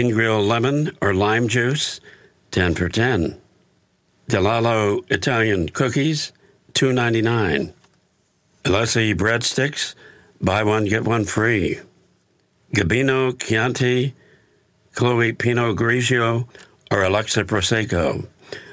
in-grill lemon or lime juice, 10 for 10. DeLallo Italian cookies, $2.99. Alessi breadsticks, buy one, get one free. Gabino Chianti, Chloe Pinot Grigio, or Alexa Prosecco,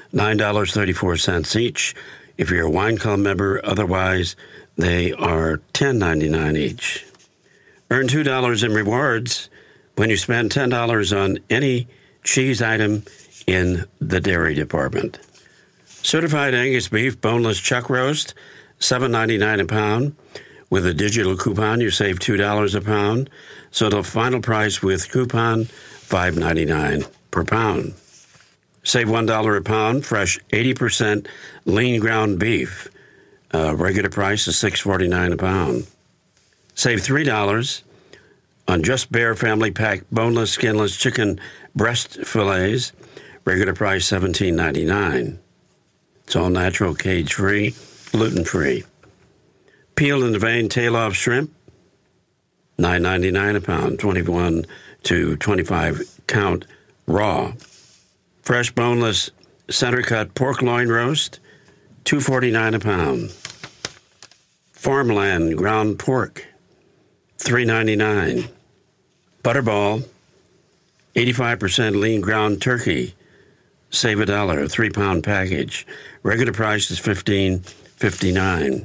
$9.34 each. If you're a wine club member, otherwise they are $10.99 each. Earn $2 in rewards when you spend $10 on any cheese item in the dairy department. Certified Angus beef boneless chuck roast, $7.99 a pound. With a digital coupon, you save $2 a pound. So the final price with coupon, $5.99 per pound. Save $1 a pound, fresh 80% lean ground beef. Regular price is $6.49 a pound. Save $3 on Just Bare Family Pack boneless, skinless chicken breast fillets. Regular price $17.99. It's all natural, cage-free, gluten-free. Peeled in the vein tail-off shrimp, $9.99 a pound, 21 to 25 count raw. Fresh boneless center-cut pork loin roast, $2.49 a pound. Farmland ground pork, $3.99. Butterball, 85% lean ground turkey, save $1, 3-pound package. Regular price is $15.59.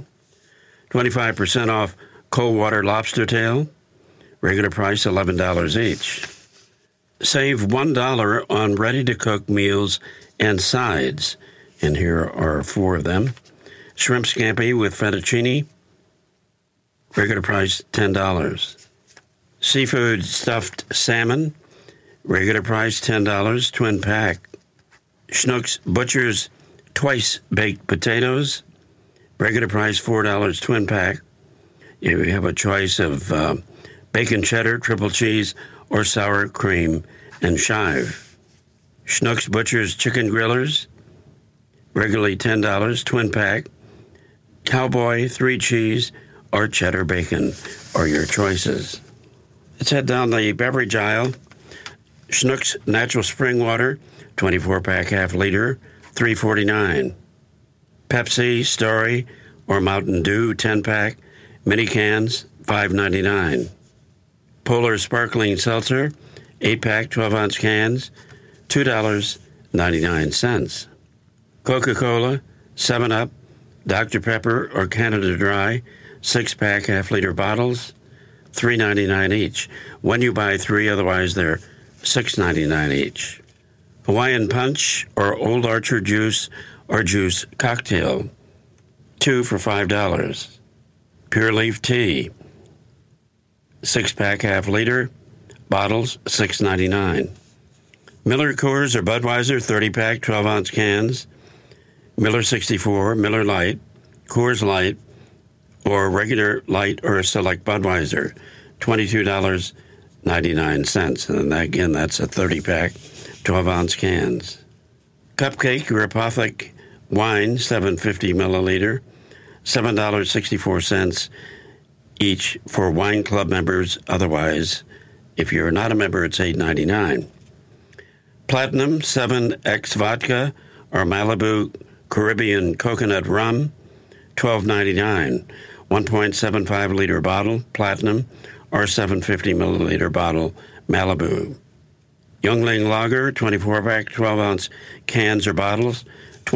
25% off cold water lobster tail. Regular price $11 each. Save $1 on ready-to-cook meals and sides. And here are 4 of them. Shrimp scampi with fettuccine. Regular price $10. Seafood stuffed salmon. Regular price $10, twin pack. Schnucks Butcher's twice baked potatoes. Regular price $4, twin pack. You have a choice of bacon cheddar, triple cheese, or sour cream and chive. Schnucks Butcher's chicken grillers. Regularly $10, twin pack. Cowboy, 3 cheese, or cheddar bacon are your choices. Let's head down the beverage aisle. Schnucks Natural Spring Water, 24-pack half-liter, $3.49. Pepsi, Story, or Mountain Dew, 10-pack, mini cans, $5.99. Polar Sparkling Seltzer, 8-pack, 12-ounce cans, $2.99. Coca-Cola, 7-Up, Dr. Pepper, or Canada Dry, 6-pack, half-liter bottles, $3.99 each. When you buy 3, otherwise they're $6.99 each. Hawaiian Punch or Old Archer Juice or Juice Cocktail, 2 for $5. Pure Leaf Tea, 6-pack, half-liter, bottles, $6.99. Miller Coors or Budweiser, 30-pack, 12-ounce cans, Miller 64, Miller Lite, Coors Light, or regular light or select Budweiser, $22.99. And again, that's a 30-pack, 12-ounce cans. Cupcake or Apothic wine, 750 milliliter, $7.64 each for wine club members. Otherwise, if you're not a member, it's $8.99. Platinum 7X vodka or Malibu Caribbean coconut rum, $12.99. 1.75 liter bottle, Platinum, or 750 milliliter bottle, Malibu. Youngling Lager, 24-pack, 12-ounce cans or bottles,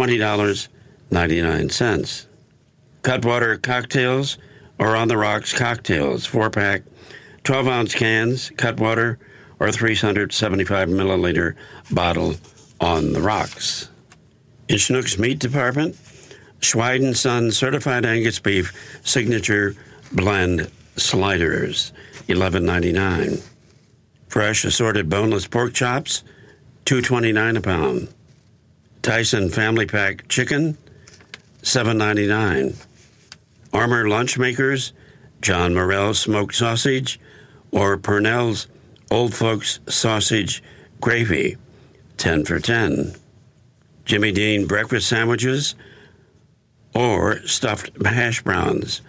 $20.99. Cutwater Cocktails or On the Rocks Cocktails, 4-pack, 12-ounce cans, Cutwater, or 375 milliliter bottle, On the Rocks. In Schnucks Meat Department, Schweid & Son Certified Angus Beef Signature Blend Sliders, $11.99. Fresh assorted boneless pork chops, $2.29 a pound. Tyson Family Pack Chicken, $7.99. Armour Lunch Makers, John Morrell Smoked Sausage, or Purnell's Old Folks Sausage Gravy, 10 for $10. Jimmy Dean Breakfast Sandwiches, or Stuffed Hash Browns,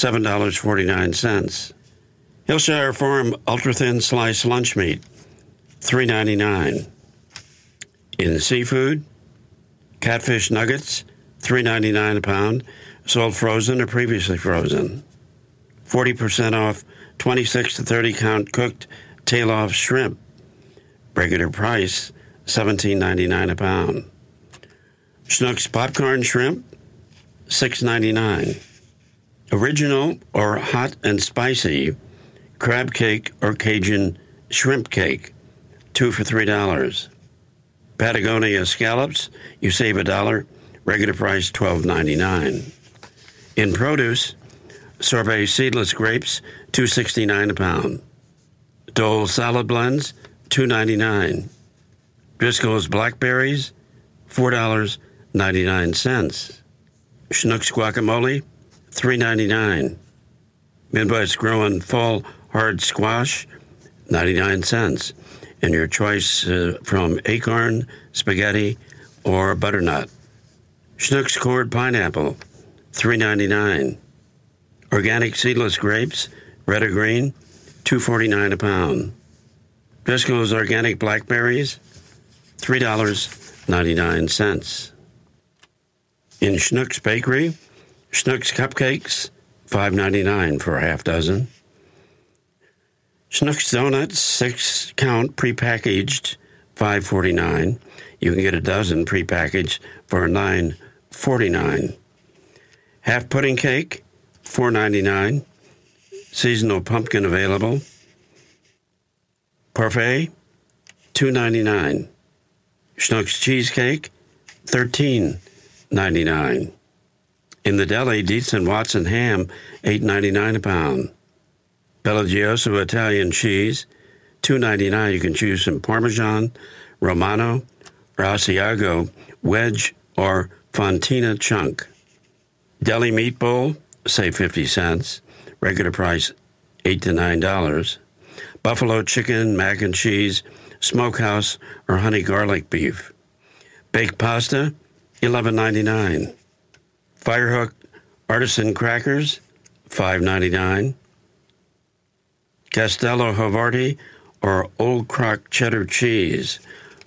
$7.49. Hillshire Farm Ultra-Thin Slice Lunch Meat, $3.99. In seafood, catfish nuggets, $3.99 a pound, sold frozen or previously frozen. 40% off 26 to 30 count cooked tail-off shrimp. Regular price, $17.99 a pound. Schnucks popcorn shrimp, $6.99. Original or hot and spicy crab cake or Cajun shrimp cake, 2 for $3. Patagonia scallops, you save $1. Regular price, $12.99. In produce, sorbet seedless grapes, $2.69 a pound. Dole salad blends, $2.99. Driscoll's blackberries, $4.99. Schnucks guacamole, $3.99. Midwest growing fall hard squash, 99 cents. And your choice from acorn, spaghetti, or butternut. Schnucks cored pineapple, $3.99. Organic seedless grapes, red or green, $2.49 a pound. Driscoll's organic blackberries, $3.99. In Schnucks Bakery, Schnucks cupcakes, $5.99 for a half dozen. Schnucks donuts, 6 count prepackaged, $5.49. You can get a dozen prepackaged for $9.49. Half pudding cake, $4.99. Seasonal pumpkin available. Parfait, $2.99. Schnucks cheesecake, $13.99. In the deli, Dietz and Watson ham, $8.99 a pound. Bellagioso Italian cheese, $2.99. You can choose some Parmesan, Romano, or Asiago wedge or Fontina chunk. Deli meat bowl, save 50 cents. Regular price, $8 to $9. Buffalo chicken, mac and cheese, smokehouse, or honey garlic beef. Baked pasta, $11.99. Firehook artisan crackers, $5.99. Castello Havarti or Old Crock cheddar cheese,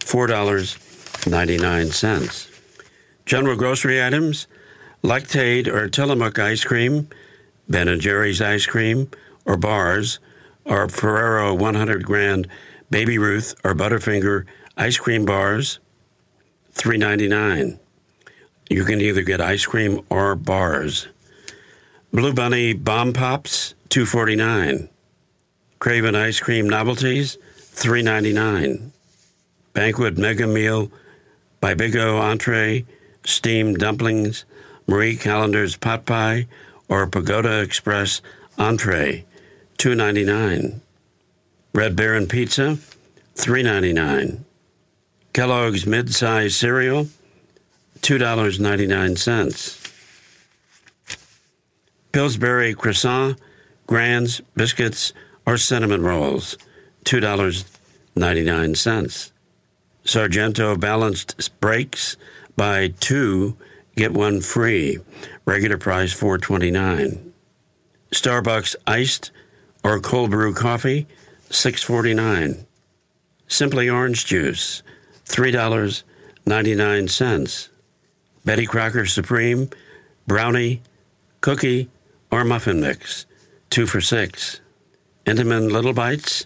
$4.99. General grocery items, Lactaid or Tillamook ice cream, Ben & Jerry's ice cream or bars, or Ferrero 100 grand Baby Ruth or Butterfinger ice cream bars, $3.99. You can either get ice cream or bars. Blue Bunny Bomb Pops, $2.49. Craven Ice Cream Novelties, $3.99. Banquet Mega Meal by Big O Entree, Steamed Dumplings, Marie Callender's Pot Pie, or Pagoda Express Entree, $2.99. Red Baron Pizza, $3.99. Kellogg's Mid-Size Cereal, $2.99. Pillsbury Croissant, Grands, Biscuits, or Cinnamon Rolls, $2.99. Sargento Balanced Breaks, buy 2, get 1 free. Regular price, $4.29. Starbucks Iced or Cold Brew Coffee, $6.49. Simply Orange Juice, $3.99. Betty Crocker Supreme, Brownie, Cookie, or Muffin Mix, 2 for $6. Intamin Little Bites,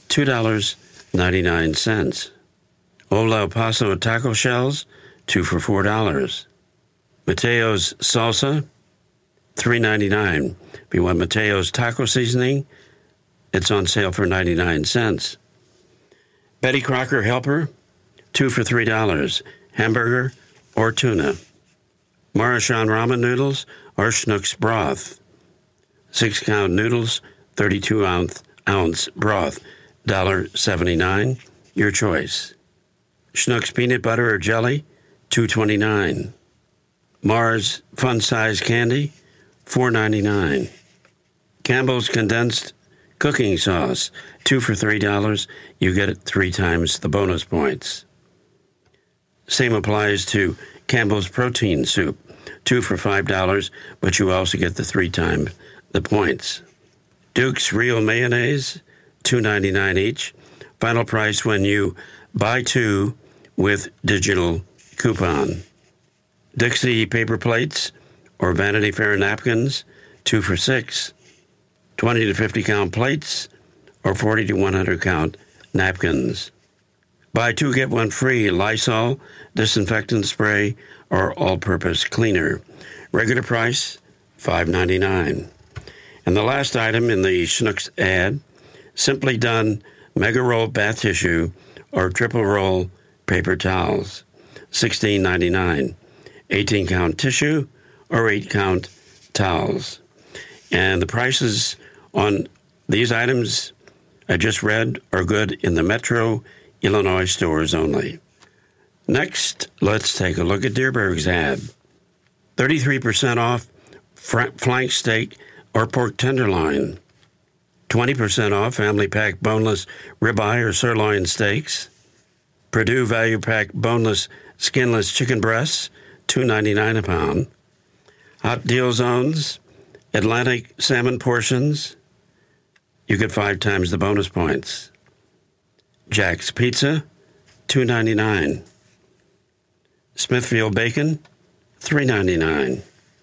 $2.99. Old El Paso Taco Shells, 2 for $4. Mateo's Salsa, $3.99. If you want Mateo's Taco Seasoning, it's on sale for 99 cents. Betty Crocker Helper, 2 for $3. Hamburger or tuna. Marashan Ramen Noodles or Schnucks Broth. 6 count noodles, 32 ounce broth, $1.79. Your choice. Schnucks Peanut Butter or Jelly, $2.29. Mars Fun Size Candy, $4.99. Campbell's Condensed Cooking Sauce, 2 for $3. You get it 3 times the bonus points. Same applies to Campbell's Protein Soup, 2 for $5, but you also get the 3 times the points. Duke's Real Mayonnaise, $2.99 each, Final price when you buy two with digital coupon. Dixie paper plates or Vanity Fair napkins, 2 for $6. 20 to 50 count plates or 40 to 100 count napkins. Buy two, get one free Lysol disinfectant spray or all-purpose cleaner. Regular price, $5.99. And the last item in the Schnucks ad, Simply Done Mega Roll bath tissue or triple roll paper towels, $16.99. 18 count tissue or 8 count towels. And the prices on these items I just read are good in the Metro Illinois stores only. Next, let's take a look at Dierberg's ad. 33% off flank steak or pork tenderloin. 20% off family pack boneless ribeye or sirloin steaks. Purdue value pack boneless skinless chicken breasts, $2.99 a pound. Hot deal zones, Atlantic salmon portions, you get 5 times the bonus points. Jack's Pizza, $2.99. Smithfield Bacon, $3.99.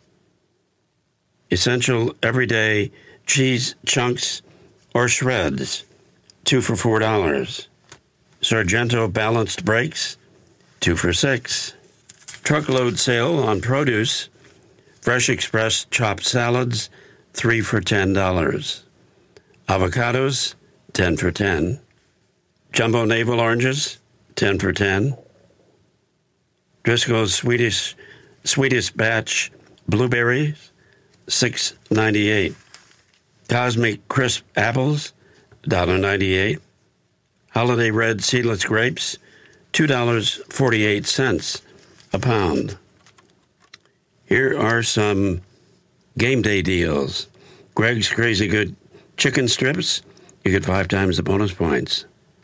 Essential Everyday Cheese Chunks or Shreds, 2 for $4. Sargento Balanced Breaks, 2 for $6. Truckload sale on produce, Fresh Express chopped salads, 3 for $10. Avocados, 10 for $10. Jumbo navel oranges, 10 for $10. Driscoll's sweetest batch blueberries, $6.98. Cosmic crisp apples, $1.98. Holiday red seedless grapes, $2.48 a pound. Here are some game day deals. Greg's Crazy Good chicken strips, you get 5 times the bonus points.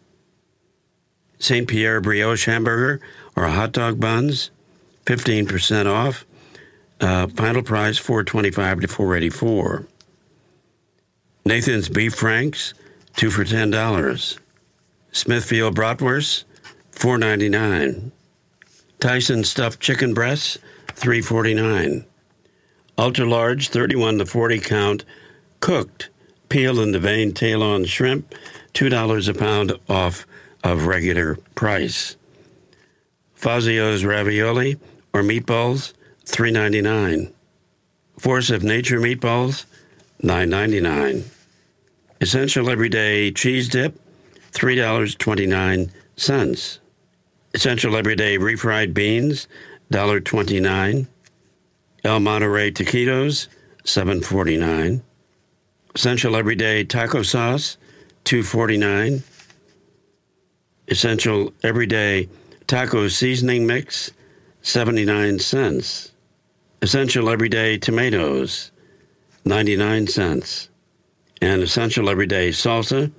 St. Pierre brioche hamburger or hot dog buns, 15% off. Final price, $4.25 to $4.84. Nathan's beef franks, 2 for $10. Smithfield bratwurst, $4.99. Tyson stuffed chicken breasts, $3.49. Ultra large, 31 to 40 count, cooked, peel and deveined tail-on shrimp, $2 a pound off of regular price. Fazio's ravioli or meatballs, $3.99. Force of Nature meatballs, $9.99. Essential Everyday cheese dip, $3.29. Essential Everyday refried beans, $1.29. El Monterey taquitos, $7.49. Essential Everyday taco sauce, $2.49. Essential Everyday taco seasoning mix, 79 cents. Essential Everyday tomatoes, 99 cents. And Essential Everyday salsa,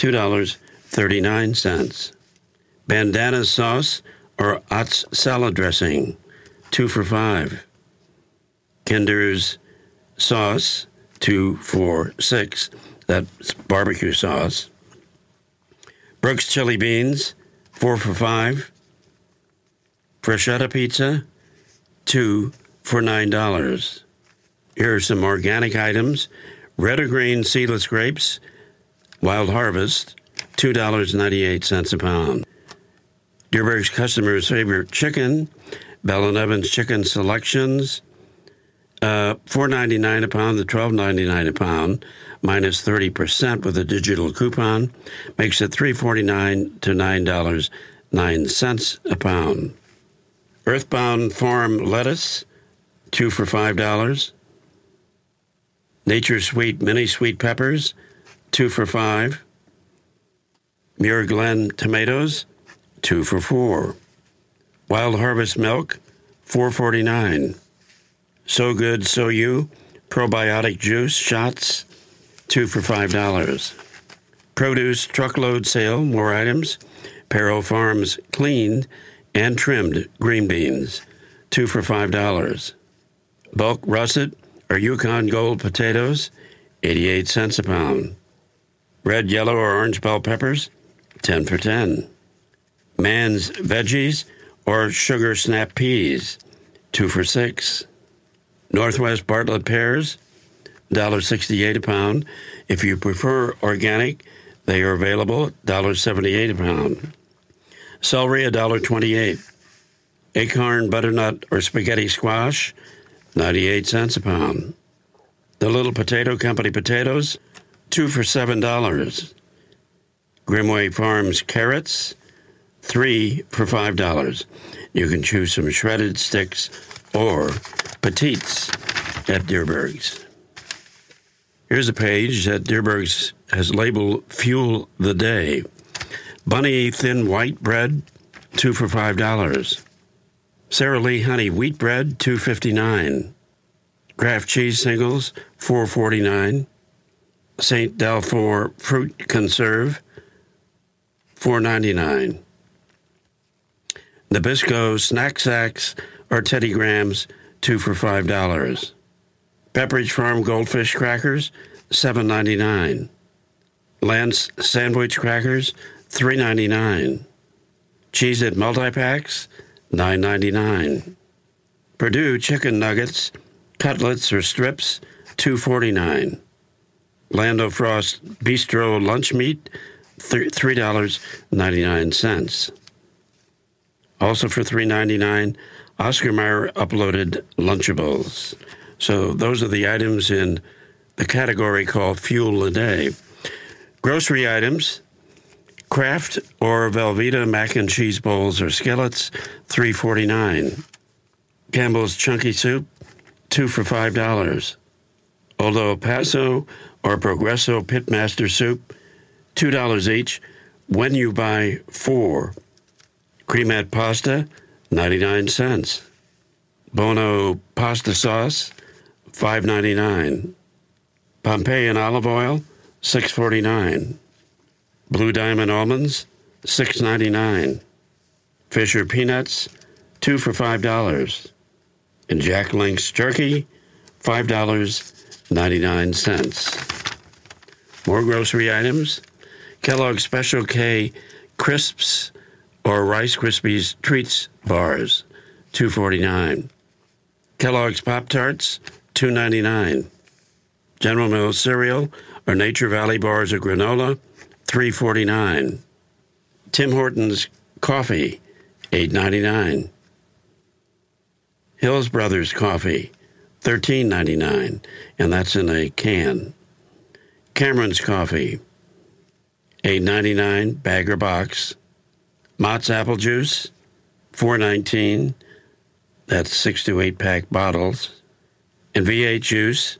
$2.39. Bandana sauce or Ott's salad dressing, 2 for $5. Kinder's sauce, 2 for $6. That's barbecue sauce. Brooks chili beans, 4 for $5. Freshetta pizza, 2 for $9. Here are some organic items. Red or green seedless grapes, Wild Harvest, $2.98 a pound. Dierberg's customers' favorite chicken, Bell & Evans Chicken Selections, $4.99 a pound to $12.99 a pound, minus 30% with a digital coupon, makes it $3.49 to $9.09 a pound. Earthbound Farm lettuce, 2 for $5. Nature Sweet mini sweet peppers, 2 for $5. Muir Glen tomatoes, 2 for $4. Wild Harvest milk, $4.49. So Good So You probiotic juice shots, 2 for $5. Produce truckload sale, more items. Perro Farms cleaned and trimmed green beans, 2 for $5. Bulk russet or Yukon Gold potatoes, 88 cents a pound. Red, yellow, or orange bell peppers, 10 for 10. Man's Veggies or Sugar Snap Peas, 2 for 6. Northwest Bartlett pears, $1.68 a pound. If you prefer organic, they are available at $1.78 a pound. Celery, $1.28. Acorn, butternut, or spaghetti squash, 98 cents a pound. The Little Potato Company potatoes, 2 for $7. Grimway Farms carrots, 3 for $5. You can choose some shredded sticks or petites at Dierberg's. Here's a page that Dierberg's has labeled Fuel the Day. Bunny thin white bread, 2 for $5. Sara Lee honey wheat bread, $2.59. Kraft cheese singles, $4.49. St. Dalfour fruit conserve, $4.99. Nabisco snack sacks or Teddy Grahams, 2 for $5. Pepperidge Farm goldfish crackers, $7.99. Lance sandwich crackers, $3.99. Cheez-It multi-packs, $9.99. Purdue chicken nuggets, cutlets or strips, $2.49. Lando Frost Bistro lunch meat, $3.99. Also for $3.99, Oscar Mayer uploaded Lunchables. So those are the items in the category called Fuel a Day. Grocery items, Kraft or Velveeta mac and cheese bowls or skillets, $3.49. Campbell's Chunky Soup, 2 for $5. Old El Paso or Progresso Pitmaster Soup, $2 each when you buy 4. Cremette Pasta, 99 cents. Bono Pasta Sauce, $5.99. Pompeian Olive Oil, $6.49. Blue Diamond Almonds, $6.99. Fisher Peanuts, 2 for $5. And Jack Link's Jerky, $5.99. More grocery items. Kellogg's Special K Crisps or Rice Krispies Treats Bars, $2.49. Kellogg's Pop-Tarts, $2.99. General Mills Cereal or Nature Valley Bars or Granola, $3.49. Tim Hortons Coffee, $8.99. Hills Brothers Coffee, $13.99, and that's in a can. Cameron's Coffee, $8.99, bag or box. Mott's Apple Juice, $4.19, that's 6 to 8 pack bottles. And V8 Juice,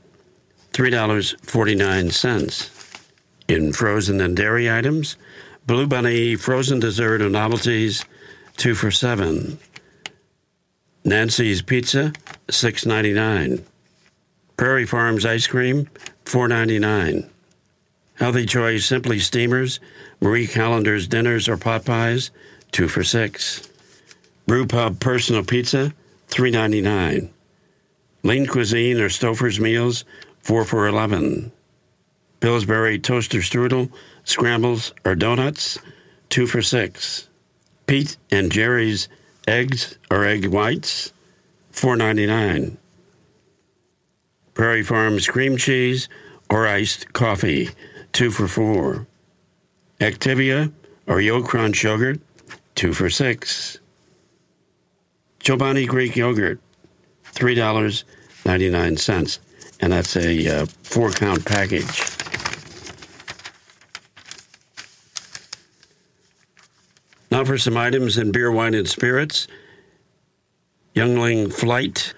$3.49. In frozen and dairy items, Blue Bunny frozen dessert and novelties, 2 for $7. Nancy's Pizza, $6.99. Prairie Farms Ice Cream, $4.99. Healthy Choice Simply Steamers, Marie Callender's Dinners or Pot Pies, 2 for $6. Brew Pub Personal Pizza, $3.99. Lean Cuisine or Stouffer's Meals, 4 for $11. Pillsbury Toaster Strudel, Scrambles or Donuts, 2 for $6. Pete and Jerry's Eggs or Egg Whites, $4.99. Prairie Farms Cream Cheese or Iced Coffee, 2 for $4. Activia or Yo Crunch Yogurt, 2 for $6. Chobani Greek Yogurt, $3.99, and that's a 4-count package. Now for some items in beer, wine, and spirits. Youngling Flight,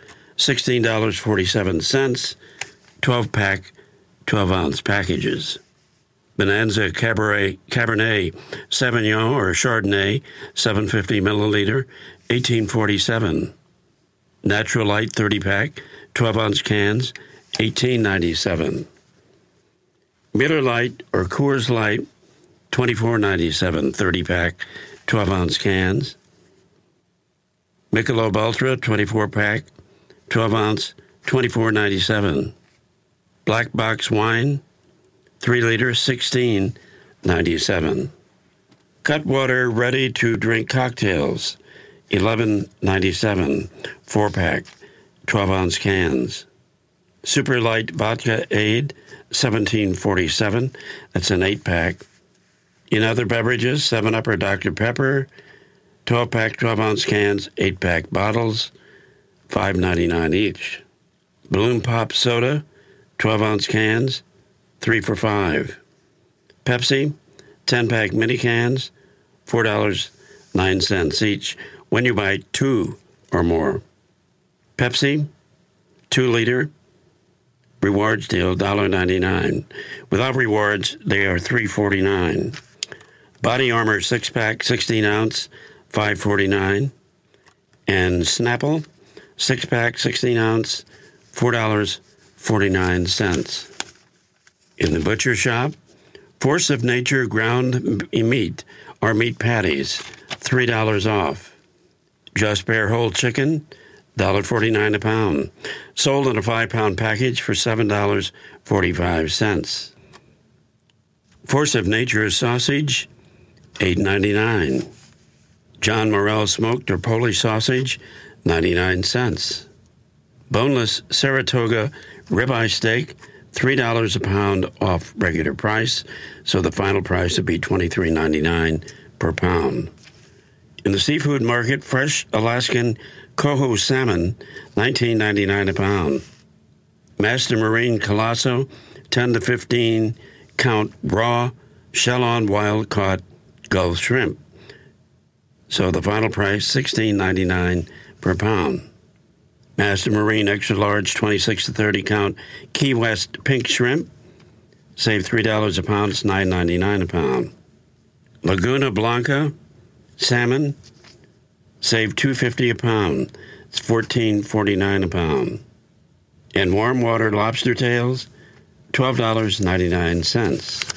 $16.47, 12-pack, 12-ounce packages. Bonanza Cabernet Sauvignon or Chardonnay, 750 milliliter, $18.47. Natural Light 30-pack, 12-ounce cans, $18.97. Miller Lite or Coors Light, $24.97, 30-pack, 12-ounce cans. Michelob Ultra, 24-pack, 12-ounce, $24.97. Black Box Wine, 3 liter, $16.97. Cutwater ready-to-drink cocktails, $11.97, 4-pack, 12-ounce cans. Super Light Vodka Aid, $17.47, that's an 8-pack. In other beverages, 7-Up or Dr. Pepper, 12-pack, 12-ounce cans, 8-pack bottles, $5.99 each. Balloon Pop Soda, 12-ounce cans, 3 for $5. Pepsi, 10-pack mini cans, $4.09 each when you buy 2 or more. Pepsi, 2-liter, rewards deal, $1.99. Without rewards, they are $3.49. Body Armor 6-pack, 16-ounce, $5.49. And Snapple, 6-pack, 16-ounce, $4.49. In the butcher shop, Force of Nature ground meat or meat patties, $3 off. Just Bare Whole Chicken, $1.49 a pound. Sold in a 5-pound package for $7.45. Force of Nature sausage, $8.99. John Morrell smoked or Polish sausage, 99 cents. Boneless Saratoga ribeye steak, $3 a pound off regular price, so the final price would be $23.99 per pound. In the seafood market, fresh Alaskan coho salmon, $19.99 a pound. Master Marine Colosso, 10 to 15 count raw shell-on wild-caught Gulf shrimp, so the final price, $16.99 per pound. Master Marine Extra Large 26 to 30 count Key West pink shrimp, save $3 a pound, it's $9.99 a pound. Laguna Blanca salmon, save $2.50 a pound, it's $14.49 a pound. And warm water lobster tails, $12.99.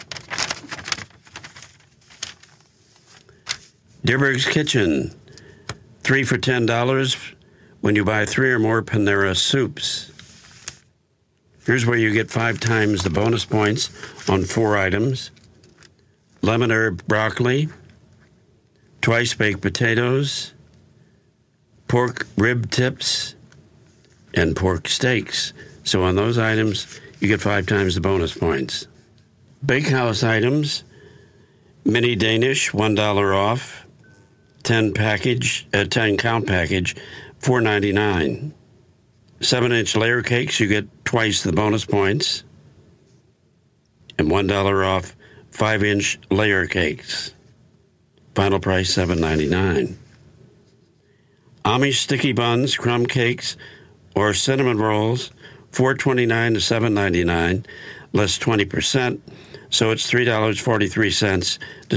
Dierberg's Kitchen, 3 for $10 when you buy 3 or more Panera soups. Here's where you get 5 times the bonus points on 4 items. Lemon herb broccoli, twice baked potatoes, pork rib tips, and pork steaks. So on those items, you get 5 times the bonus points. Bakehouse items, mini Danish, $1 off. 10 count package, $4.99. 7-inch layer cakes, you get twice the bonus points. And $1 off 5-inch layer cakes. Final price, $7.99. Amish sticky buns, crumb cakes, or cinnamon rolls, $4.29 to $7.99, less 20%. So it's $3.43 to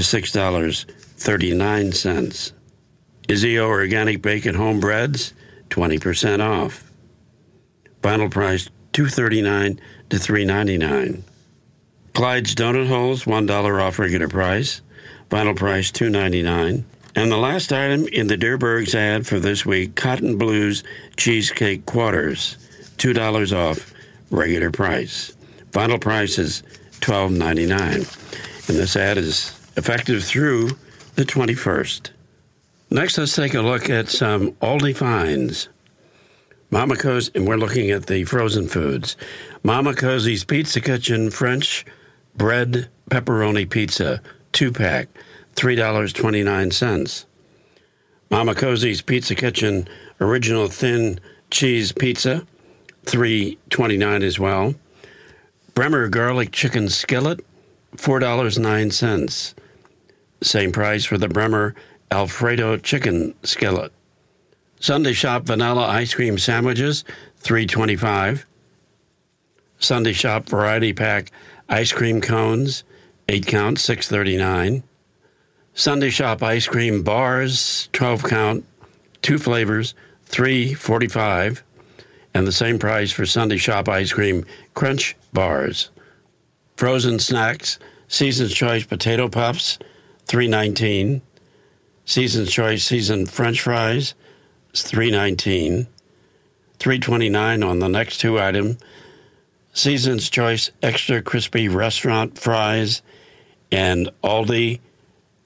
$6.39. Izio Organic Bacon Home Breads, 20% off. Final price, $2.39 to $3.99. Clyde's Donut Holes, $1 off regular price. Final price, $2.99. And the last item in the Dierberg's ad for this week, Cotton Blues Cheesecake Quarters, $2 off regular price. Final price is $12.99. And this ad is effective through the 21st. Next, let's take a look at some Aldi finds. Mama Cozy, and we're looking at the frozen foods. Mama Cozy's Pizza Kitchen French bread pepperoni pizza, 2-pack, $3.29. Mama Cozy's Pizza Kitchen original thin cheese pizza, $3.29 as well. Bremer garlic chicken skillet, $4.09. Same price for the Bremer Alfredo chicken skillet. Sunday Shop vanilla ice cream sandwiches, $3.25. Sunday Shop variety pack ice cream cones, 8 count, $6.39. Sunday Shop ice cream bars, 12 count, 2 flavors, $3.45. And the same price for Sunday Shop ice cream crunch bars. Frozen snacks, Season's Choice potato puffs, $3.19. Season's Choice seasoned French fries, $3.19. $3.29 on the next 2 items. Season's Choice extra crispy restaurant fries and Aldi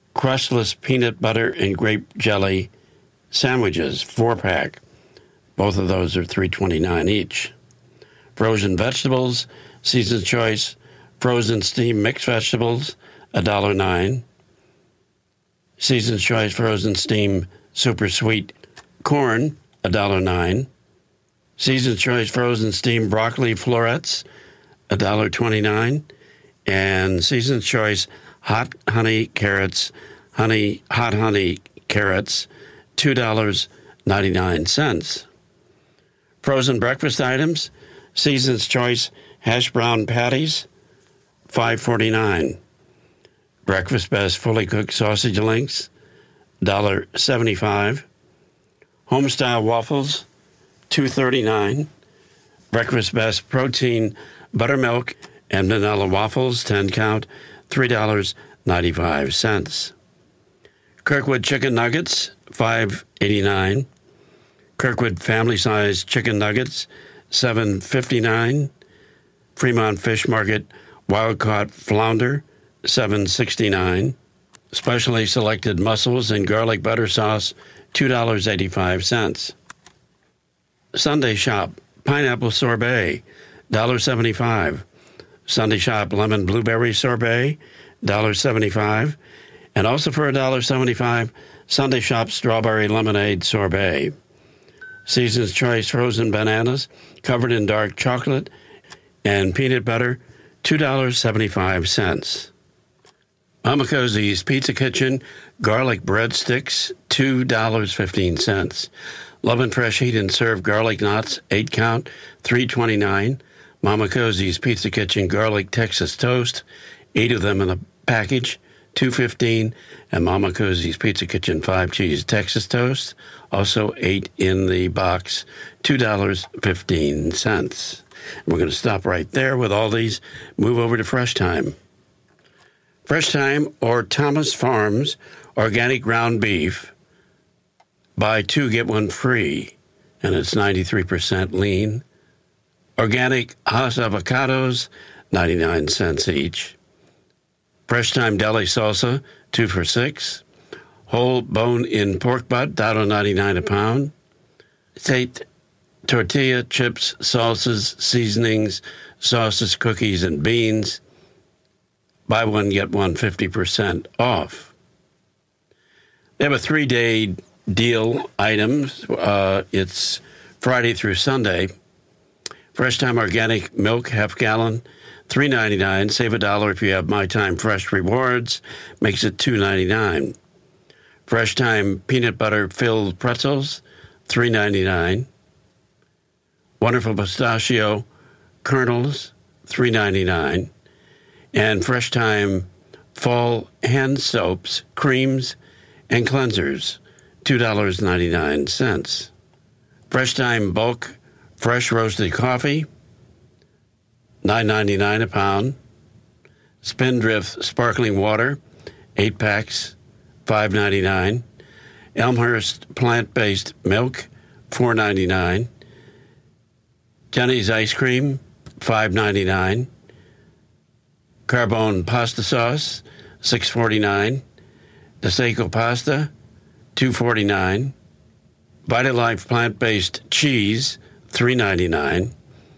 crustless peanut butter and grape jelly sandwiches, 4-pack. Both of those are $3.29 each. Frozen vegetables, Season's Choice, frozen steamed mixed vegetables, $1.09. Season's Choice frozen steamed super sweet corn, $1.09. Season's Choice frozen steamed broccoli florets, $1.29. And Season's Choice hot honey carrots, hot honey carrots, $2.99. Frozen breakfast items, Season's Choice hash brown patties, $5.49. Breakfast Best fully cooked sausage links, $1.75. Homestyle waffles, $2.39. Breakfast Best protein buttermilk and vanilla waffles, 10 count, $3.95. Kirkwood chicken nuggets, $5.89. Kirkwood family-sized chicken nuggets, $7.59. Fremont Fish Market wild-caught flounder, $7.69. Specially selected mussels and garlic butter sauce, $2.85. Sunday Shop pineapple sorbet, $1.75. Sunday Shop lemon blueberry sorbet, $1.75. And also for $1.75, Sunday Shop strawberry lemonade sorbet. Season's Choice frozen bananas covered in dark chocolate and peanut butter, $2.75. Mama Cosey's Pizza Kitchen garlic breadsticks, $2.15. Love and Fresh Heat and Serve garlic knots, 8 count, $3.29. Mama Cosey's Pizza Kitchen garlic Texas toast, 8 of them in a package, $2.15. And Mama Cosey's Pizza Kitchen 5-cheese Texas toast, also 8 in the box, $2.15. We're going to stop right there with all these. Move over to Fresh Time. Fresh Time or Thomas Farms organic ground beef. Buy 2, get 1 free, and it's 93% lean. Organic Hass avocados, 99 cents each. Fresh Time deli salsa, 2 for $6. Whole bone-in pork butt, $1.99 a pound. Tate tortilla chips, salsas, seasonings, sauces, cookies, and beans. Buy 1, get 1 50% off. They have a 3-day deal items. It's Friday through Sunday. Fresh Time organic milk, half gallon, $3.99. Save $1 if you have My Time Fresh Rewards. Makes it $2.99. Fresh Time peanut butter filled pretzels, $3.99. Wonderful pistachio kernels, $3.99. And Fresh Time fall hand soaps, creams, and cleansers, $2.99. Fresh Time bulk fresh roasted coffee, $9.99 a pound. Spindrift sparkling water, 8 packs, $5.99. Elmhurst plant-based milk, $4.99. Jenny's ice cream, $5.99. Carbone pasta sauce, $6.49. DeSeco pasta, $2.49. Vitalife plant-based cheese, $3.99.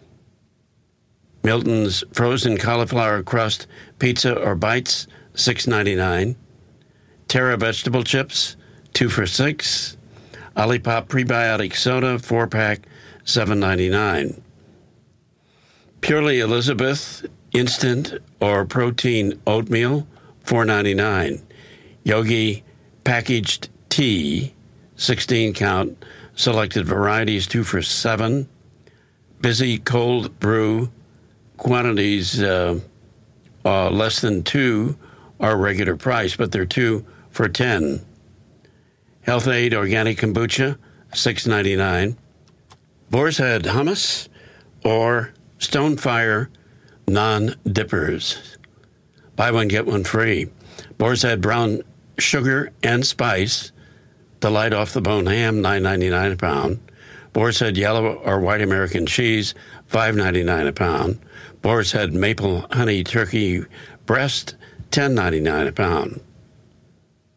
Milton's frozen cauliflower crust pizza or bites, $6.99. Terra vegetable chips, 2 for $6. Olipop prebiotic soda, 4-pack, $7.99. Purely Elizabeth instant or protein oatmeal, $4.99. Yogi packaged tea, 16 count, selected varieties, 2 for $7. Busy cold brew quantities less than 2 are regular price, but they're 2 for $10. Health Aid organic kombucha, $6.99. Boar's Head hummus or Stonefire non-dippers. Buy 1, get 1 free. Boar's Head brown sugar and spice, delight off the bone ham, $9.99 a pound. Boar's Head yellow or white American cheese, $5.99 a pound. Boar's Head maple honey turkey breast, $10.99 a pound.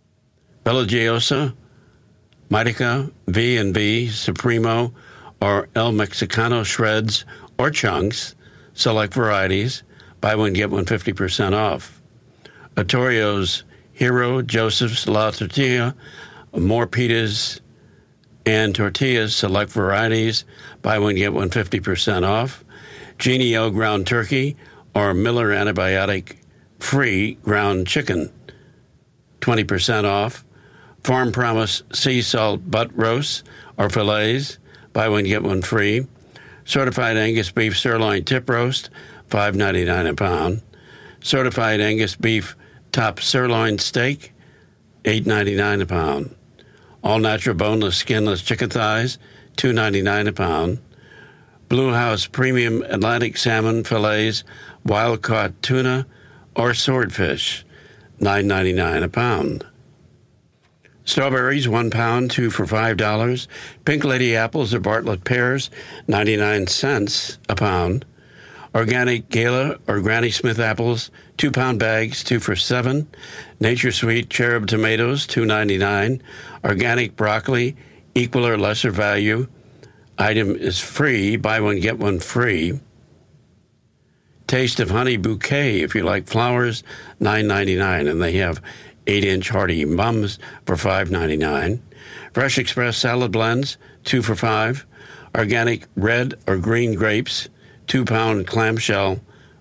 Religiosa, Mitica, V&B, Supremo, or El Mexicano shreds or chunks, select varieties, buy one, get one 50% off. Otorio's Hero, Joseph's, La Tortilla, More Pitas, and Tortillas, select varieties, buy one, get one 50% off. Genio ground turkey or Miller antibiotic-free ground chicken, 20% off. Farm Promise sea salt butt roasts or fillets, buy one, get one free. Certified Angus beef sirloin tip roast, $5.99 a pound. Certified Angus beef top sirloin steak, $8.99 a pound. All natural boneless, skinless chicken thighs, $2.99 a pound. Blue House premium Atlantic salmon fillets, wild caught tuna, or swordfish, $9.99 a pound. Strawberries, 1 pound, 2 for $5. Pink Lady apples or Bartlett pears, 99 cents a pound. Organic Gala or Granny Smith apples, 2-pound bags, 2 for $7. Nature Sweet cherub tomatoes, $2.99. Organic broccoli, equal or lesser value. Item is free. Buy one, get one free. Taste of Honey Bouquet, if you like flowers, $9.99. And they have 8-inch hearty mums for $5.99. Fresh Express salad blends, 2 for $5. Organic red or green grapes, 2-pound clamshell,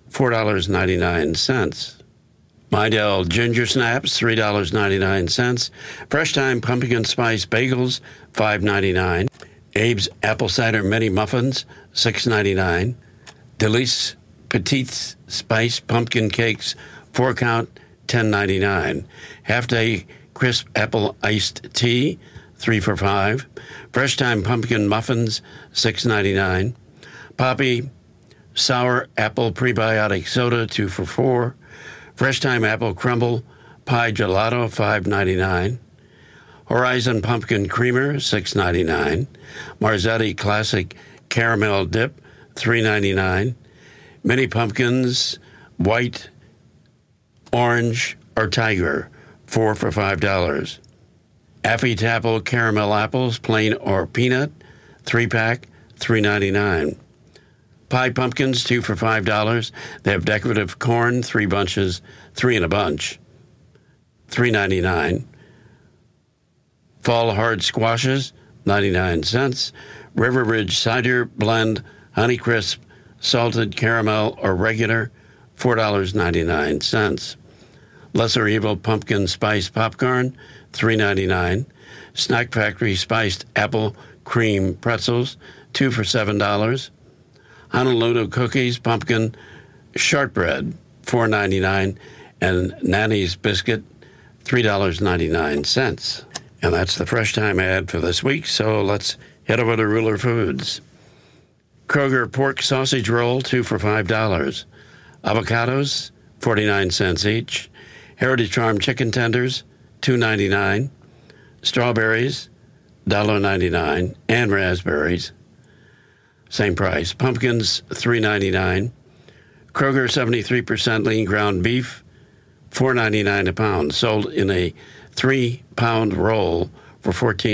$4.99. Midel ginger snaps, $3.99. Fresh Time pumpkin spice bagels, $5.99. Abe's apple cider mini muffins, $6.99. Delice Petites spice pumpkin cakes, 4-count, $10.99. Half-day crisp apple iced tea, 3 for $5. Fresh Time pumpkin muffins, $6.99. Poppy sour apple prebiotic soda, 2 for $4. Fresh Time apple crumble pie gelato, $5.99. Horizon pumpkin creamer, $6.99. Marzetti classic caramel dip, $3.99. Mini pumpkins, white, orange, or tiger, 4 for $5. Affy Tapple caramel apples, plain or peanut, 3-pack, $3.99. Pie pumpkins, 2 for $5. They have decorative corn, 3 bunches, 3 in a bunch, $3.99. Fall hard squashes, 99 cents. River Ridge cider blend, Honeycrisp, salted caramel or regular, $4.99. Lesser Evil pumpkin spice popcorn, $3.99. Snack Factory spiced apple cream pretzels, 2 for $7. Honolulu cookies pumpkin shortbread, $4.99. And Nanny's biscuit, $3.99. And that's the Fresh Time ad for this week, so let's head over to Ruler Foods. Kroger pork sausage roll, 2 for $5. Avocados, 49 cents each. Heritage Farm chicken tenders, $2.99. Strawberries, $1.99. And raspberries, same price. Pumpkins, $3.99. Kroger 73% lean ground beef, $4.99 a pound, sold in a 3-pound roll for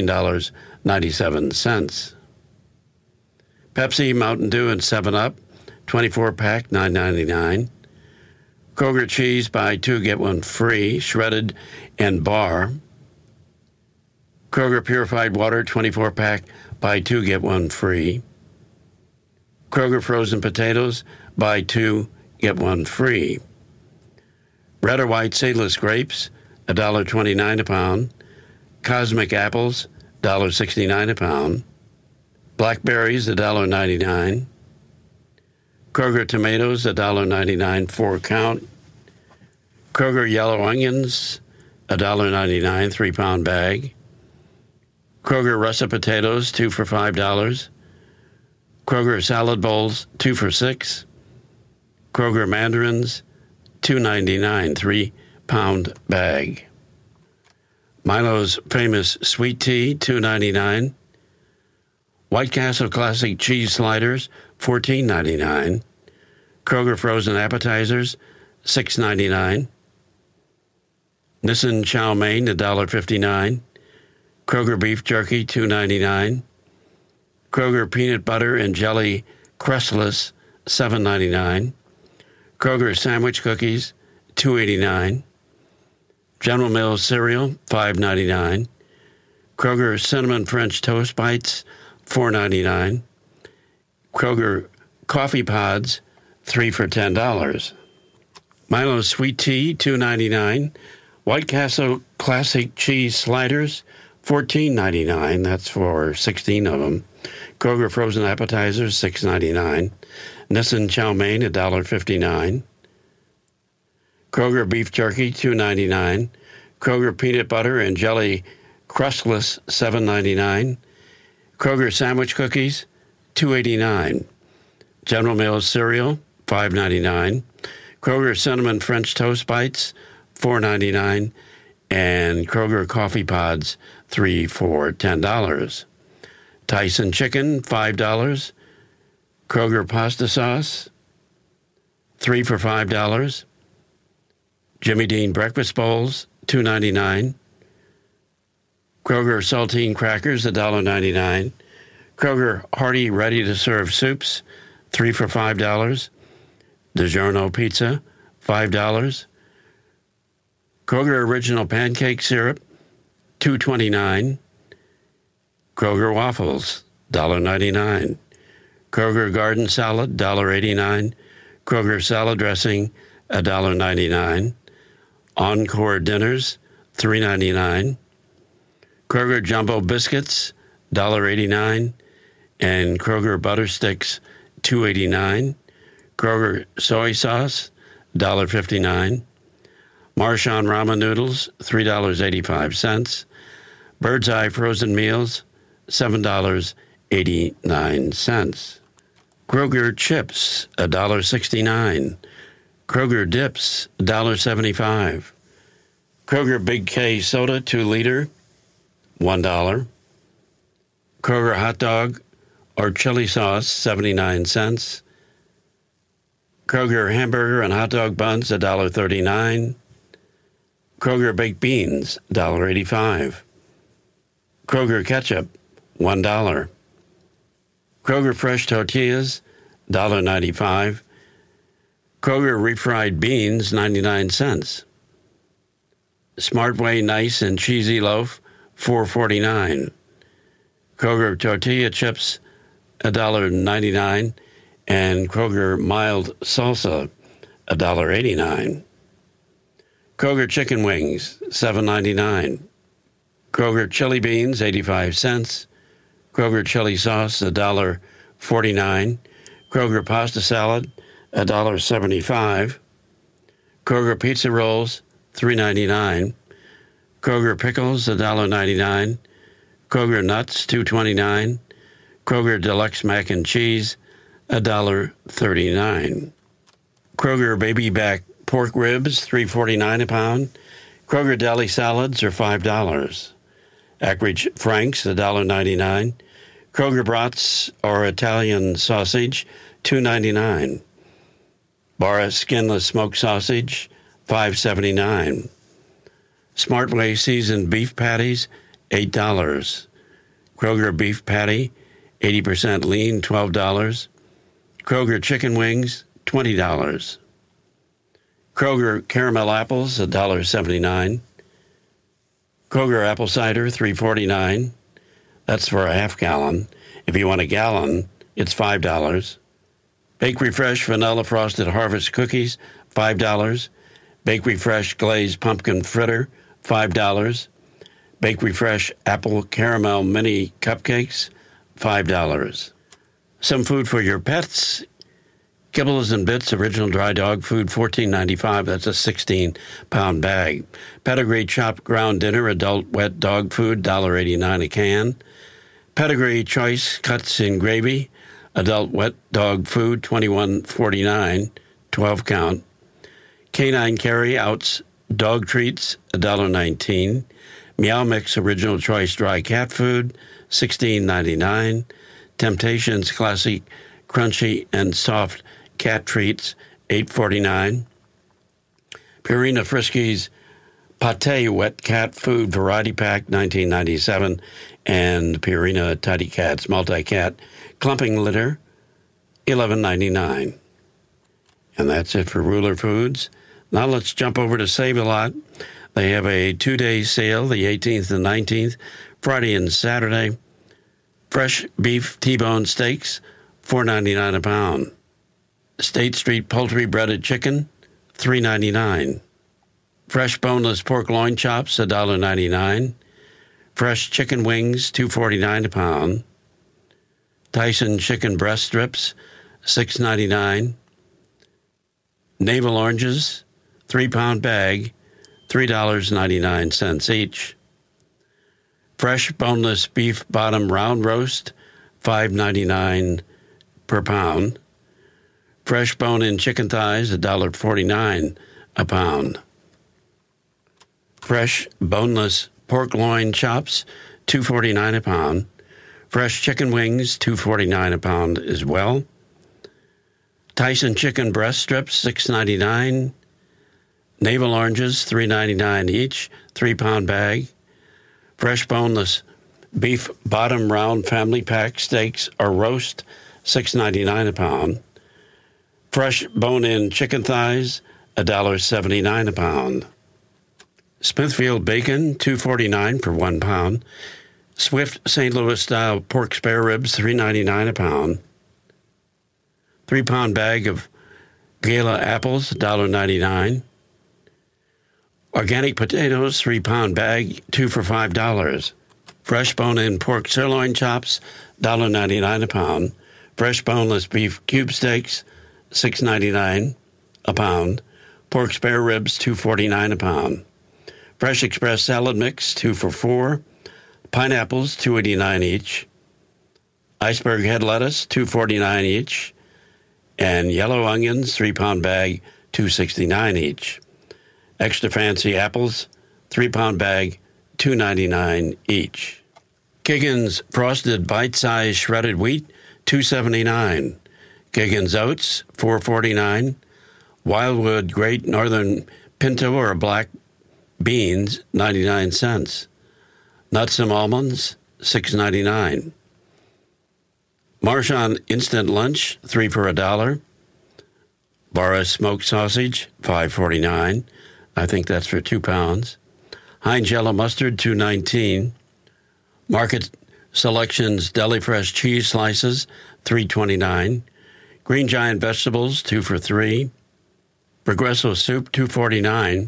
$14.97. Pepsi, Mountain Dew, and 7-Up, 24-pack, $9.99. Kroger cheese, buy 2, get 1 free, shredded and bar. Kroger purified water, 24-pack, buy 2, get 1 free. Kroger frozen potatoes, buy 2, get 1 free. Red or white seedless grapes, $1.29 a pound. Cosmic apples, $1.69 a pound. Blackberries, $1.99. Kroger tomatoes, $1.99, 4-count. Kroger yellow onions, $1.99, 3-pound bag. Kroger russet potatoes, 2 for $5. Kroger salad bowls, 2 for $6. Kroger mandarins, $2.99, 3-pound bag. Milo's famous sweet tea, $2.99. White Castle Classic cheese sliders, $14.99. Kroger frozen appetizers, $6.99. Nissin chow mein, $1.59. Kroger beef jerky, $2.99. Kroger peanut butter and jelly crustless, $7.99. Kroger sandwich cookies, $2.89. General Mills cereal, $5.99. Kroger cinnamon French toast bites, $4.99. Kroger coffee pods, 3 for $10. Milo sweet tea, $2.99. White Castle classic cheese sliders, $14.99. That's for 16 of them. Kroger frozen appetizers, $6.99. Nissin chow mein, $1.59. Kroger beef jerky, $2.99. Kroger peanut butter and jelly crustless, $7.99. Kroger sandwich cookies, $2.89. General Mills cereal, $5.99. Kroger cinnamon French toast bites, $4.99. And Kroger coffee pods, 3 for $10. Tyson chicken, $5. Kroger pasta sauce, 3 for $5. Jimmy Dean breakfast bowls, $2.99. Kroger saltine crackers, $1.99. Kroger hearty ready-to-serve soups, 3 for $5. DiGiorno pizza, $5. Kroger original pancake syrup, $2.29. Kroger waffles, $1.99. Kroger garden salad, $1.89. Kroger salad dressing, $1.99. Encore dinners, $3.99. Kroger jumbo biscuits, $1.89. And Kroger butter sticks, $2.89. Kroger soy sauce, $1.59. Marchand ramen noodles, $3.85. Bird's Eye frozen meals, $7.89. Kroger chips, $1.69. Kroger dips, $1.75. Kroger Big K soda, 2 liter, $1. Kroger hot dog or chili sauce, 79 cents. Kroger hamburger and hot dog buns, $1.39. Kroger baked beans, $1.85. Kroger ketchup, $1. Kroger fresh tortillas, $1.95. Kroger refried beans, 99 cents. Smartway nice and cheesy loaf, $4.49. Kroger tortilla chips, $1.99. And Kroger mild salsa, $1.89. Kroger chicken wings, $7.99. Kroger chili beans, 85 cents. Kroger chili sauce, $1.49. Kroger pasta salad, $1.75. Kroger pizza rolls, $3.99. Kroger pickles, $1.99. Kroger nuts, $2.29. Kroger deluxe mac and cheese, $1.39. Kroger baby back pork ribs, $3.49 a pound. Kroger deli salads are $5. Acreage Franks, $1.99. Kroger brats or Italian sausage, $2.99. Barra skinless smoked sausage, $5.79. Smartway seasoned beef patties, $8. Kroger beef patty, 80% lean, $12. Kroger chicken wings, $20. Kroger caramel apples, $1.79. Kroger apple cider, $3.49. That's for a half gallon. If you want a gallon, it's $5. Bakery Fresh vanilla frosted harvest cookies, $5. Bakery Fresh glazed pumpkin fritter, $5. Bakery Fresh apple caramel mini cupcakes, $5. Some food for your pets. Kibbles and Bits original dry dog food, $14.95. That's a 16-pound bag. Pedigree chopped ground dinner adult wet dog food, $1.89 a can. Pedigree choice cuts in gravy adult wet dog food, $21.49, 12 count. Canine carry outs dog treats, $1.19. Meow Mix original choice dry cat food, $16.99. Temptations classic crunchy and soft cat treats, $8.49. Purina Friskies Pate Wet Cat Food Variety Pack, $19.97, and Purina Tidy Cats Multi-Cat Clumping Litter, $11.99. And that's it for Ruler Foods. Now let's jump over to Save-A-Lot. They have a 2-day sale, the 18th and 19th, Friday and Saturday. Fresh beef T-bone steaks, $4.99 a pound. State Street poultry breaded chicken, $3.99. Fresh boneless pork loin chops, $1.99. Fresh chicken wings, $2.49 a pound. Tyson chicken breast strips, $6.99. Navel oranges, 3-pound bag, $3.99 each. Fresh boneless beef bottom round roast, $5.99 per pound. Fresh bone-in chicken thighs, $1.49 a pound. Fresh boneless pork loin chops, $2.49 a pound. Fresh chicken wings, $2.49 a pound as well. Tyson chicken breast strips, $6.99. Navel oranges, $3.99 each, 3-pound bag. Fresh boneless beef bottom round family pack steaks or roast, $6.99 a pound. Fresh bone-in chicken thighs, $1.79 a pound. Smithfield bacon, $2.49 for 1 pound. Swift St. Louis-style pork spare ribs, $3.99 a pound. 3-pound bag of Gala apples, $1.99. Organic potatoes, 3-pound bag, 2 for $5. Fresh bone-in pork sirloin chops, $1.99 a pound. Fresh boneless beef cube steaks, $6.99 a pound. Pork spare ribs, $2.49 a pound. Fresh express salad mix, 2 for $4. Pineapples, $2.89 each. Iceberg head lettuce, $2.49 each. And yellow onions, 3-pound bag, $2.69 each. Extra fancy apples, 3-pound bag, $2.99 each. Kiggins frosted bite-sized shredded wheat, $2.79. Kiggins oats, $4.49. Wildwood Great Northern Pinto or black beans, 99 cents. Nuts and almonds, $6.99. Marchand Instant Lunch, 3 for $1. Barra smoked sausage, $5.49. I think that's for 2 pounds. Heinz yellow mustard, $2.19. Market Selections Deli Fresh cheese slices, $3.29. Green Giant vegetables, 2 for $3. Progresso soup, $2.49.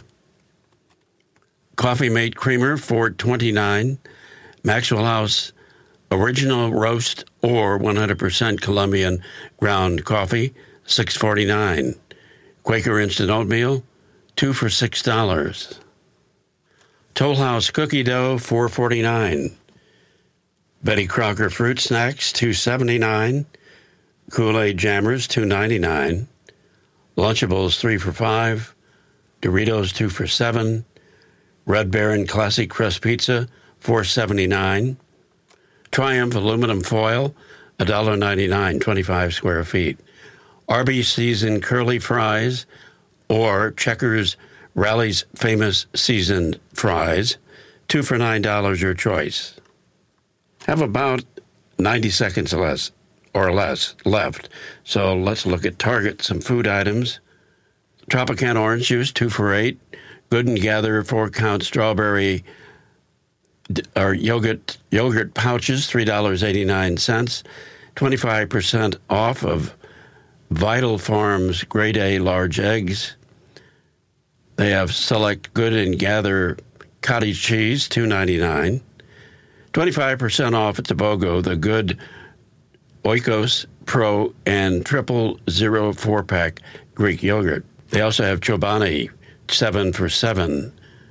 Coffee Mate creamer, $4.29. Maxwell House original roast or 100% Colombian ground coffee, $6.49. Quaker instant oatmeal, 2 for $6. Toll House cookie dough, $4.49. Betty Crocker fruit snacks, $2.79. Kool-Aid jammers, $2.99. Lunchables, 3 for $5. Doritos, 2 for $7. Red Baron classic crust pizza, $4.79. Triumph aluminum foil, $1.99, 25 square feet. Arby's seasoned curly fries or Checkers Rally's famous seasoned fries, 2 for $9, your choice. Have about 90 seconds less left. So let's look at Target, some food items. Tropicana orange juice, 2 for $8. Good and Gather 4-count strawberry or yogurt pouches, $3.89. 25% off of Vital Farms Grade A large eggs. They have select Good and Gather cottage cheese, $2.99. 25% off at the BOGO, the Good Oikos Pro and Triple Zero 4-pack Greek yogurt. They also have Chobani, 7 for $7.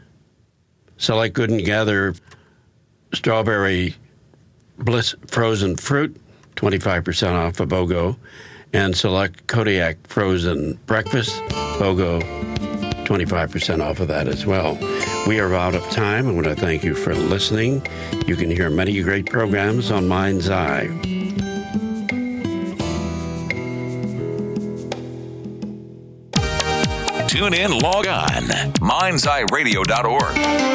Select Good and Gather strawberry Bliss frozen fruit, 25% off a BOGO. And select Kodiak frozen breakfast, BOGO, 25% off of that as well. We are out of time. I want to thank you for listening. You can hear many great programs on Mind's Eye. Tune in, log on, mindseyeradio.org.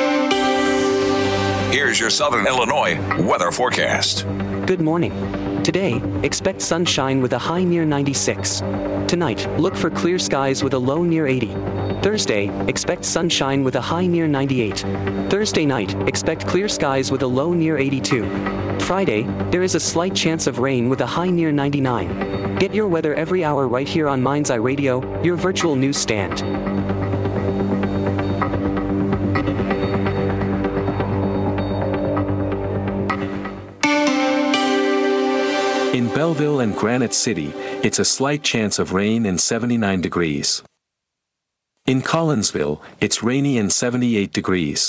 Here's your Southern Illinois weather forecast. Good morning. Today, expect sunshine with a high near 96. Tonight, look for clear skies with a low near 80. Thursday, expect sunshine with a high near 98. Thursday night, expect clear skies with a low near 82. Friday, there is a slight chance of rain with a high near 99. Get your weather every hour right here on Mind's Eye Radio, your virtual news stand. In Belleville and Granite City, it's a slight chance of rain and 79 degrees. In Collinsville, it's rainy and 78 degrees.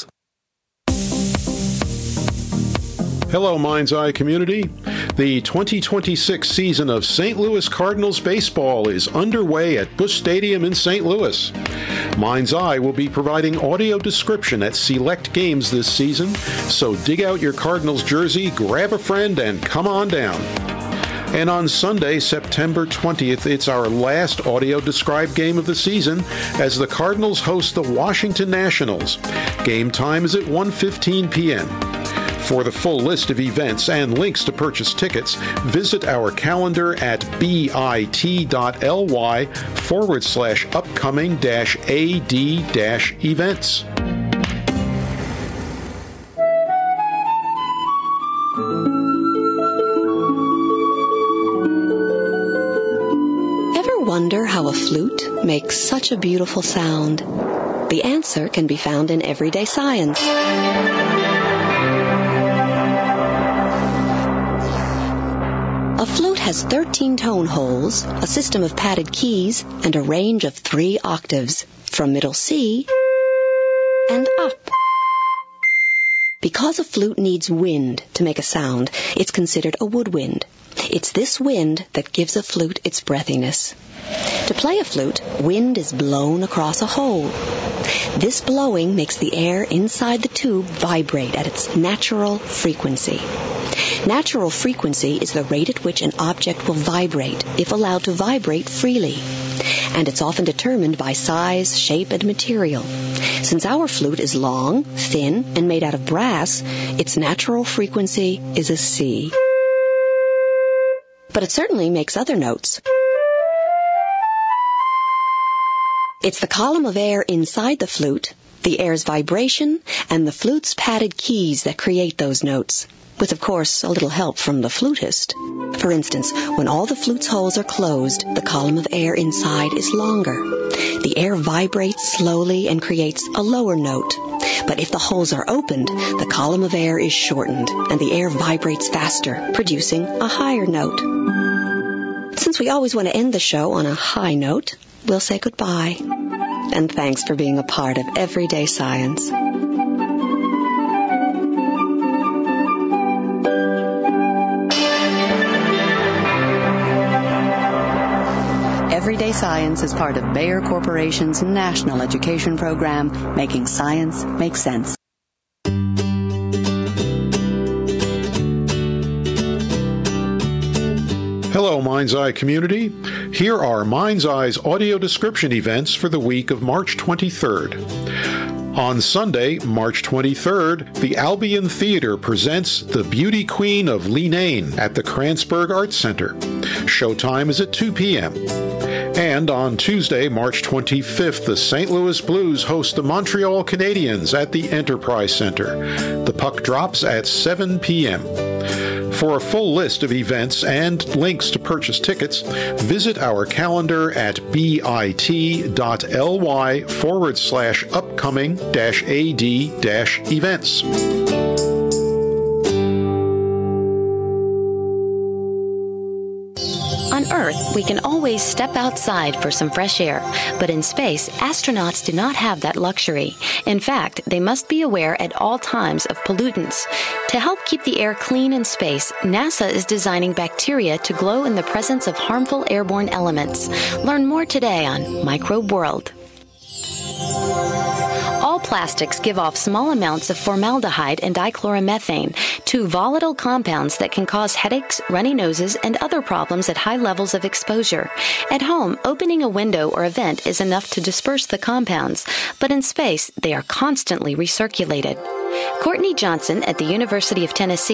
Hello, Mind's Eye community. The 2026 season of St. Louis Cardinals baseball is underway at Busch Stadium in St. Louis. Mind's Eye will be providing audio description at select games this season, so dig out your Cardinals jersey, grab a friend, and come on down. And on Sunday, September 20th, it's our last audio-described game of the season as the Cardinals host the Washington Nationals. Game time is at 1:15 p.m. For the full list of events and links to purchase tickets, visit our calendar at bit.ly/upcoming-ad-events. Wonder how a flute makes such a beautiful sound? The answer can be found in Everyday Science. A flute has 13 tone holes, a system of padded keys, and a range of 3 octaves, from middle C and up. Because a flute needs wind to make a sound, it's considered a woodwind. It's this wind that gives a flute its breathiness. To play a flute, wind is blown across a hole. This blowing makes the air inside the tube vibrate at its natural frequency. Natural frequency is the rate at which an object will vibrate if allowed to vibrate freely. And it's often determined by size, shape, and material. Since our flute is long, thin, and made out of brass, its natural frequency is a C. But it certainly makes other notes. It's the column of air inside the flute, the air's vibration, and the flute's padded keys that create those notes, with, of course, a little help from the flutist. For instance, when all the flute's holes are closed, the column of air inside is longer. The air vibrates slowly and creates a lower note. But if the holes are opened, the column of air is shortened, and the air vibrates faster, producing a higher note. Since we always want to end the show on a high note, we'll say goodbye. And thanks for being a part of Everyday Science. Everyday Science is part of Bayer Corporation's national education program, making science make sense. Hello, Mind's Eye community. Here are Mind's Eye's audio description events for the week of March 23rd. On Sunday, March 23rd, the Albion Theater presents The Beauty Queen of Leenane at the Kranzberg Arts Center. Showtime is at 2 p.m. And on Tuesday, March 25th, the St. Louis Blues host the Montreal Canadiens at the Enterprise Center. The puck drops at 7 p.m. For a full list of events and links to purchase tickets, visit our calendar at bit.ly/upcoming-ad-events. On Earth, we can always step outside for some fresh air, but in space, astronauts do not have that luxury. In fact, they must be aware at all times of pollutants. To help keep the air clean in space, NASA is designing bacteria to glow in the presence of harmful airborne elements. Learn more today on Microbe World. All plastics give off small amounts of formaldehyde and dichloromethane, two volatile compounds that can cause headaches, runny noses, and other problems at high levels of exposure. At home, opening a window or a vent is enough to disperse the compounds, but in space, they are constantly recirculated. Courtney Johnson at the University of Tennessee